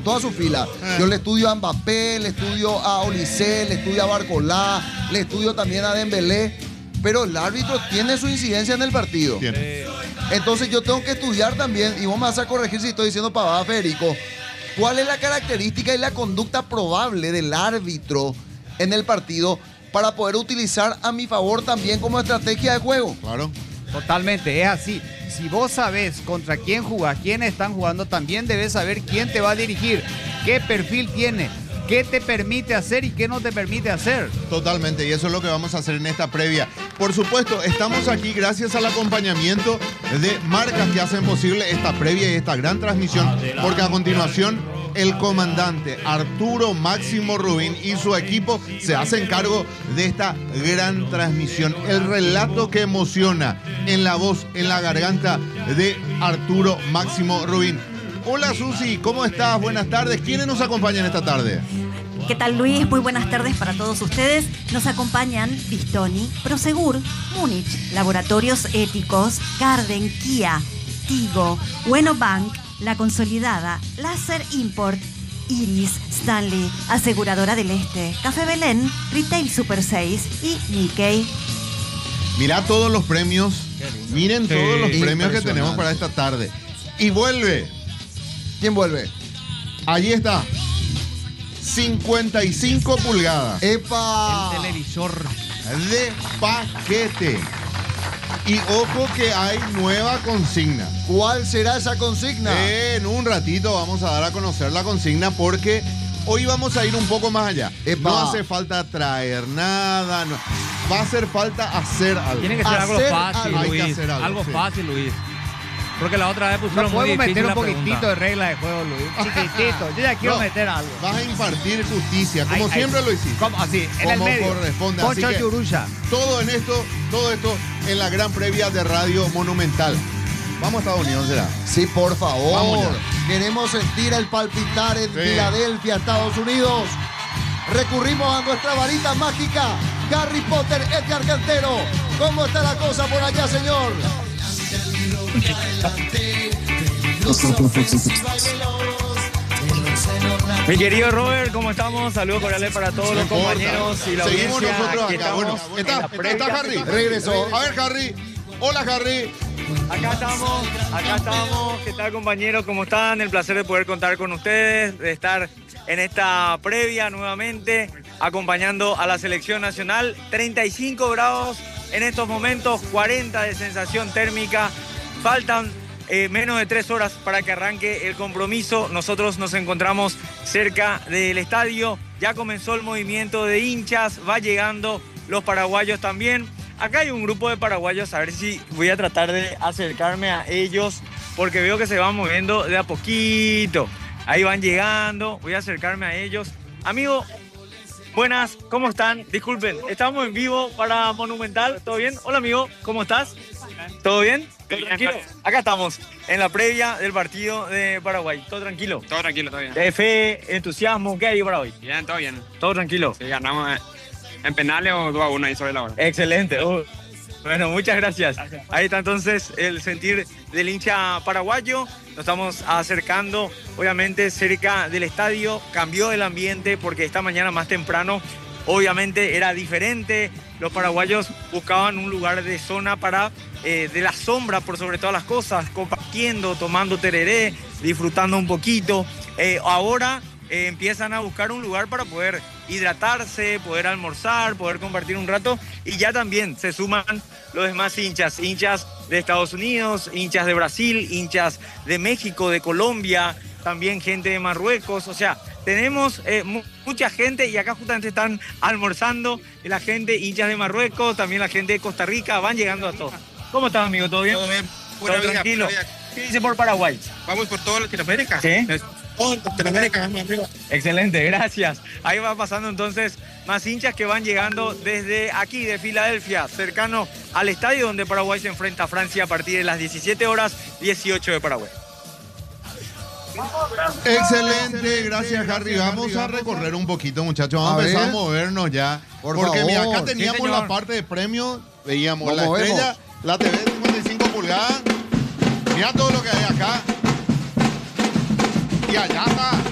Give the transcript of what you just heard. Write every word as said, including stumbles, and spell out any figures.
toda su fila. Eh. Yo le estudio a Mbappé, le estudio a Olise, le estudio a Barcolá, le estudio también a Dembélé, pero el árbitro tiene su incidencia en el partido. Tiene. Entonces yo tengo que estudiar también, y vos me vas a corregir si estoy diciendo pavada, Federico, ¿cuál es la característica y la conducta probable del árbitro en el partido para poder utilizar a mi favor también como estrategia de juego? Claro. Totalmente, es así. Si vos sabés contra quién jugás, quiénes están jugando, también debes saber quién te va a dirigir, qué perfil tiene, qué te permite hacer y qué no te permite hacer. Totalmente, y eso es lo que vamos a hacer en esta previa. Por supuesto, estamos aquí gracias al acompañamiento de marcas que hacen posible esta previa y esta gran transmisión, porque a continuación el comandante Arturo Máximo Rubín y su equipo se hacen cargo de esta gran transmisión. El relato que emociona en la voz, en la garganta de Arturo Máximo Rubín. Hola Susi, ¿cómo estás? Buenas tardes. ¿Quiénes nos acompañan esta tarde? ¿Qué tal, Luis? Muy buenas tardes para todos ustedes. Nos acompañan Bistoni, Prosegur, Múnich, Laboratorios Éticos, Carden, Kia, Tigo, Bueno Bank, La Consolidada, Láser Import, Iris, Stanley, Aseguradora del Este, Café Belén, Retail Super seis y Nikkei. Mirá todos los premios, miren sí, todos los premios que tenemos para esta tarde. Y vuelve. ¿Quién vuelve? Allí está. cincuenta y cinco pulgadas. ¡Epa! El televisor de paquete. Y ojo que hay nueva consigna. ¿Cuál será esa consigna? Eh, en un ratito vamos a dar a conocer la consigna porque hoy vamos a ir un poco más allá. Epa. No hace falta traer nada. No. Va a hacer falta hacer algo. Tiene que ser hacer algo fácil, algo. Luis. Hay que hacer algo, algo sí. fácil, Luis. Porque la otra vez pusieron no muy podemos difícil meter un la poquitito pregunta. de regla de juego, Luis. Chiquitito. Yo ya quiero no, meter algo. Vas a impartir justicia, como ay, siempre ay, lo hiciste. ¿Cómo? Así, en como el medio. corresponde. Concha Así que Churulla. todo en esto, todo esto en la gran previa de Radio Monumental. Vamos a Estados Unidos, ¿será? Sí, por favor. Vamos ya. Queremos sentir el palpitar en sí. Filadelfia, Estados Unidos. Recurrimos a nuestra varita mágica, Harry Potter, Edgar Cantero. ¿Cómo está la cosa por allá, señor? Mi querido Robert, ¿cómo estamos? Saludos cordiales para todos No los compañeros y la Seguimos audiencia. nosotros Aquí acá. Bueno, estamos está, en la está, previa. está Harry. Regresó. A ver, Harry. Hola, Harry. Acá estamos, acá estamos. ¿Qué tal, compañeros? ¿Cómo están? El placer de poder contar con ustedes, de estar en esta previa nuevamente, acompañando a la selección nacional. treinta y cinco grados en estos momentos, cuarenta de sensación térmica. Faltan eh, menos de tres horas para que arranque el compromiso. Nosotros nos encontramos cerca del estadio. Ya comenzó el movimiento de hinchas, va llegando los paraguayos también. Acá hay un grupo de paraguayos, a ver si voy a tratar de acercarme a ellos, porque veo que se van moviendo de a poquito. Ahí van llegando, voy a acercarme a ellos. Amigo, buenas, ¿cómo están? Disculpen, estamos en vivo para Monumental, ¿todo bien? Hola amigo, ¿cómo estás? ¿Todo bien? ¿Todo tranquilo? Acá estamos, en la previa del partido de Paraguay. ¿Todo tranquilo? Todo tranquilo, todo bien. ¿De fe, entusiasmo? ¿Qué hay para hoy? Bien, todo bien. ¿Todo tranquilo? Sí, ganamos eh, en penales o dos a uno ahí sobre la hora. Excelente. Uh, bueno, muchas gracias. gracias. Ahí está entonces el sentir del hincha paraguayo. Nos estamos acercando, obviamente, cerca del estadio. Cambió el ambiente porque esta mañana más temprano, obviamente, era diferente. Los paraguayos buscaban un lugar de zona para, eh, de la sombra por sobre todas las cosas, compartiendo, tomando tereré, disfrutando un poquito. Eh, ahora eh, empiezan a buscar un lugar para poder hidratarse, poder almorzar, poder compartir un rato, y ya también se suman los demás hinchas, hinchas de Estados Unidos, hinchas de Brasil, hinchas de México, de Colombia, también gente de Marruecos. O sea, tenemos eh, mu mucha gente, y acá justamente están almorzando la gente, hinchas de Marruecos, también la gente de Costa Rica, van llegando a todos. ¿Cómo estás, amigo? ¿Todo bien? Todo bien. ¿Todo vida, tranquilo? ¿Qué dice por Paraguay? Vamos por toda Latinoamérica. ¿Sí? Oh, Latinoamérica, vamos arriba. Excelente, gracias. Ahí va pasando entonces más hinchas que van llegando desde aquí, de Filadelfia, cercano al estadio donde Paraguay se enfrenta a Francia a partir de las diecisiete horas dieciocho de Paraguay. Excelente, gracias Harry. Vamos a recorrer un poquito, muchachos. Vamos a, a empezar a movernos ya. Por porque favor. mira, acá teníamos sí, la parte de premios, veíamos Nos la movemos. estrella, la T V de cincuenta y cinco pulgadas. Mira todo lo que hay acá. Y allá está